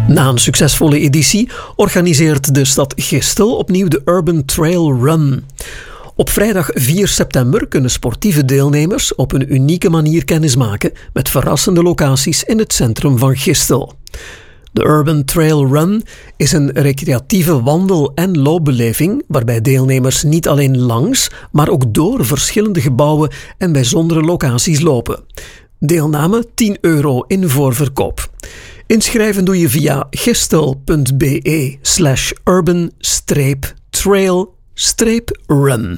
Na een succesvolle editie organiseert de stad Gistel opnieuw de Urban Trail Run. Op vrijdag 4 september kunnen sportieve deelnemers op een unieke manier kennismaken met verrassende locaties in het centrum van Gistel. De Urban Trail Run is een recreatieve wandel- en loopbeleving waarbij deelnemers niet alleen langs, maar ook door verschillende gebouwen en bijzondere locaties lopen. Deelname €10 in voorverkoop. Inschrijven doe je via gistel.be/urban-trail-run.